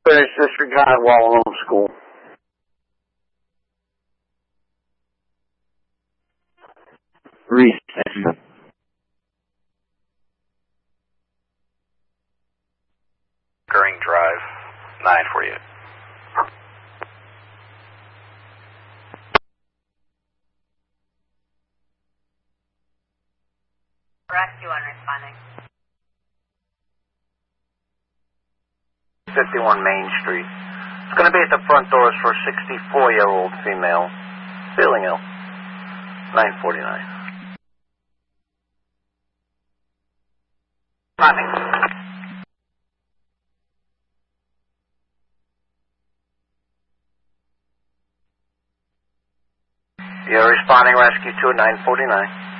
finish disregard while in school. Reset. Goering Drive, 948. Rescue one responding. 51 Main Street. It's going to be at the front doors for a 64-year-old female. Feeling ill. 949. Responding. You're responding rescue to 949.